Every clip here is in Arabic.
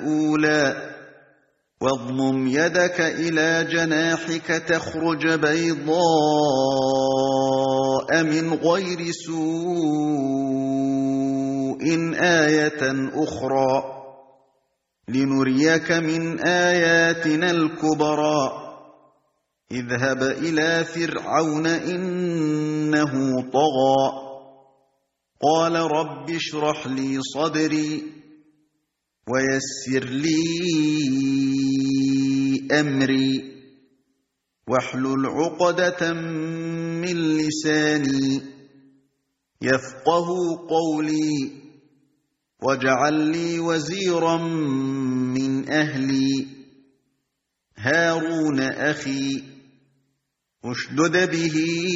الْأُولَىٰ واضمم يدك إلى جناحك تخرج بيضاء من غير سوء آية أخرى لنريك من آياتنا الكبرى اذهب إلى فرعون إنه طغى قال رب اشرح لي صدري ويسر لي أمري واحلل عقدة من لساني يفقه قولي واجعل لي وزيرا من أهلي هارون أخي اشدد به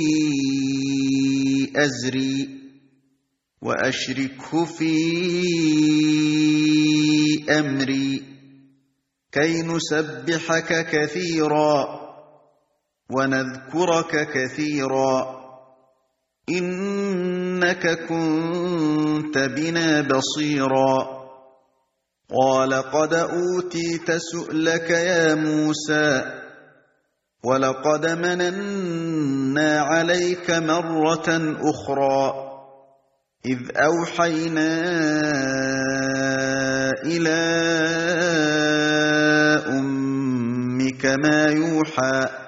أزري وأشركه في أمري كي نسبحك كثيرا ونذكرك كثيرا إنك كنت بنا بصيرا قال قد أوتيت سؤلك يا موسى ولقد مننا عليك مرة أخرى إذ أوحينا إلى أمك ما يوحى